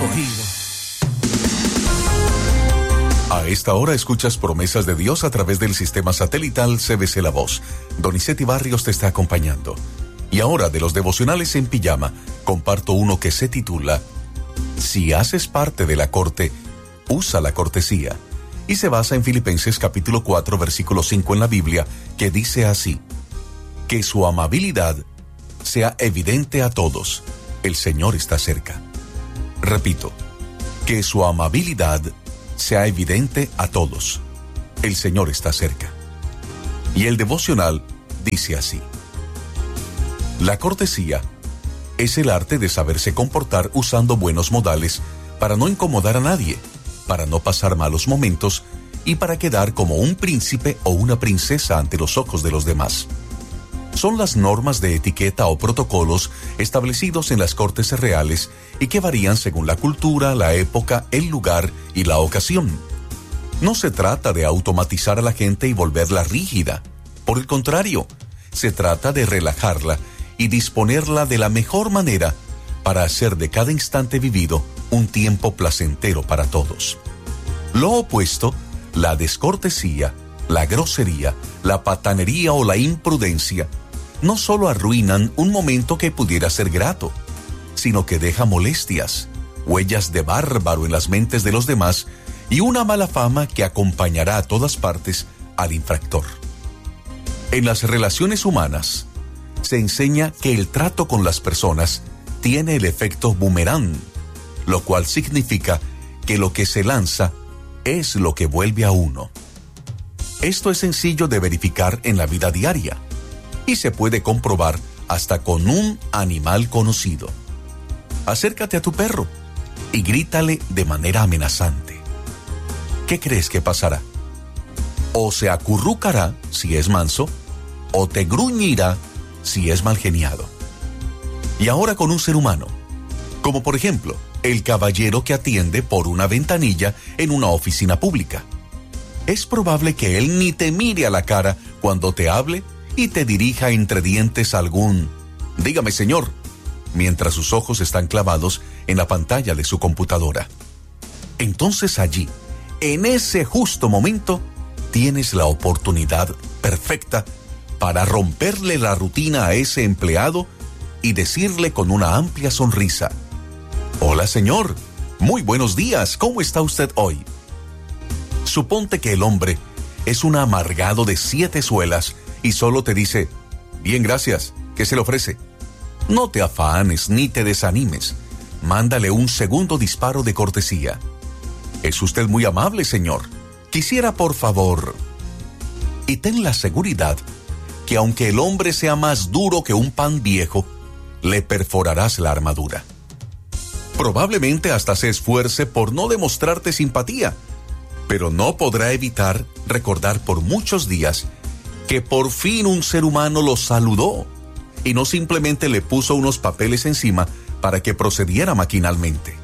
escogido. A esta hora escuchas Promesas de Dios a través del sistema satelital CBC La Voz. Donizetti Barrios te está acompañando. Y ahora, de los devocionales en pijama, comparto uno que se titula Si haces parte de la corte, usa la cortesía. Y se basa en Filipenses capítulo 4, versículo 5 en la Biblia, que dice así: que su amabilidad sea evidente a todos. El Señor está cerca. Repito, que su amabilidad sea evidente a todos. El Señor está cerca. Y el devocional dice así: la cortesía es el arte de saberse comportar usando buenos modales para no incomodar a nadie, para no pasar malos momentos y para quedar como un príncipe o una princesa ante los ojos de los demás. Son las normas de etiqueta o protocolos establecidos en las cortes reales y que varían según la cultura, la época, el lugar y la ocasión. No se trata de automatizar a la gente y volverla rígida. Por el contrario, se trata de relajarla y disponerla de la mejor manera para hacer de cada instante vivido un tiempo placentero para todos. Lo opuesto, la descortesía, la grosería, la patanería o la imprudencia, no solo arruinan un momento que pudiera ser grato, sino que deja molestias, huellas de bárbaro en las mentes de los demás y una mala fama que acompañará a todas partes al infractor. En las relaciones humanas, se enseña que el trato con las personas tiene el efecto boomerang, lo cual significa que lo que se lanza es lo que vuelve a uno. Esto es sencillo de verificar en la vida diaria y se puede comprobar hasta con un animal conocido. Acércate a tu perro y grítale de manera amenazante. ¿Qué crees que pasará? O se acurrucará si es manso, o te gruñirá si es malgeniado. Y ahora con un ser humano, como por ejemplo, el caballero que atiende por una ventanilla en una oficina pública. Es probable que él ni te mire a la cara cuando te hable y te dirija entre dientes algún "dígame, señor", mientras sus ojos están clavados en la pantalla de su computadora. Entonces allí, en ese justo momento, tienes la oportunidad perfecta para romperle la rutina a ese empleado y decirle con una amplia sonrisa: hola, señor, muy buenos días, ¿cómo está usted hoy? Suponte que el hombre es un amargado de 7 suelas y solo te dice: bien, gracias, ¿qué se le ofrece? No te afanes ni te desanimes. Mándale un segundo disparo de cortesía. Es usted muy amable, señor. Quisiera, por favor. Y ten la seguridad que aunque el hombre sea más duro que un pan viejo, le perforarás la armadura. Probablemente hasta se esfuerce por no demostrarte simpatía, pero no podrá evitar recordar por muchos días que por fin un ser humano lo saludó y no simplemente le puso unos papeles encima para que procediera maquinalmente.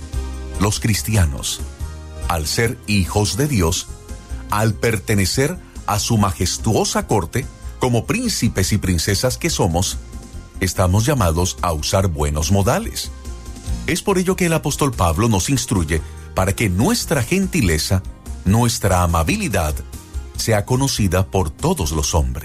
Los cristianos, al ser hijos de Dios, al pertenecer a su majestuosa corte, como príncipes y princesas que somos, estamos llamados a usar buenos modales. Es por ello que el apóstol Pablo nos instruye para que nuestra gentileza, nuestra amabilidad, sea conocida por todos los hombres.